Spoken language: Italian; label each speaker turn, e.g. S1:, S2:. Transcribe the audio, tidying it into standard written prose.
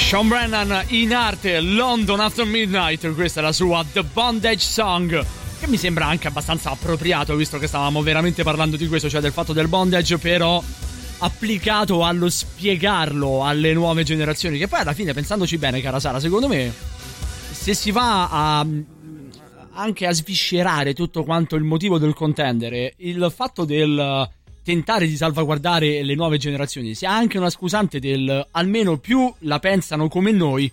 S1: Sean Brennan in arte, London After Midnight, questa è la sua The Bondage Song, che mi sembra anche abbastanza appropriato, visto che stavamo veramente parlando di questo, cioè del fatto del bondage, però applicato allo spiegarlo alle nuove generazioni, che poi alla fine, pensandoci bene, cara Sara, secondo me, se si va anche a sviscerare tutto quanto il motivo del contendere, il fatto del tentare di salvaguardare le nuove generazioni sia anche una scusante del almeno più la pensano come noi,